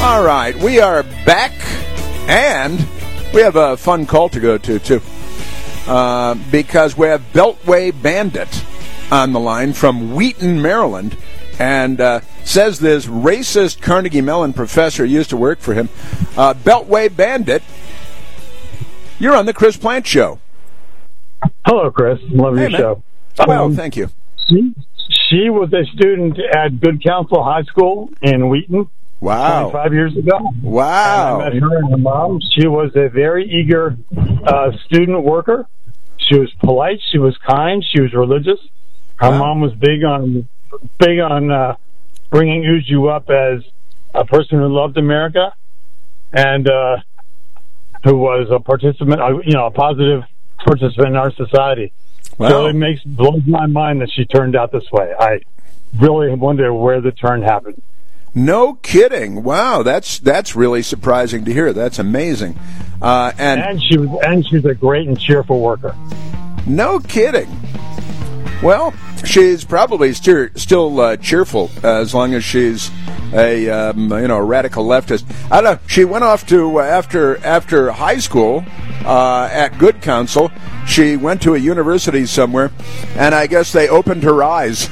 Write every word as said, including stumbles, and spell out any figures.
All right, we are back, and we have a fun call to go to, too, uh, because we have Beltway Bandit on the line from Wheaton, Maryland, and uh, says this racist Carnegie Mellon professor used to work for him. Uh, Beltway Bandit, you're on the Chris Plante Show. Hello, Chris. Love hey, your man. show. Well, um, thank you. She, she was a student at Good Counsel High School in Wheaton. Wow. twenty-five years ago. Wow. And I met her and her mom. She was a very eager uh, student worker. She was polite. She was kind. She was religious. Her Wow. mom was big on big on uh, bringing Uju up as a person who loved America and uh, who was a participant, uh, you know, a positive participant in our society. Wow. So it makes blows my mind that she turned out this way. I really wonder where the turn happened. No kidding! Wow, that's that's really surprising to hear. That's amazing. Uh, and, And she was, and she's a great and cheerful worker. no kidding. Well, she's probably still still uh, cheerful uh, as long as she's a um, you know a radical leftist. I don't know. She went off to uh, after after high school uh, at Good Counsel. She went to a university somewhere, and I guess they opened her eyes.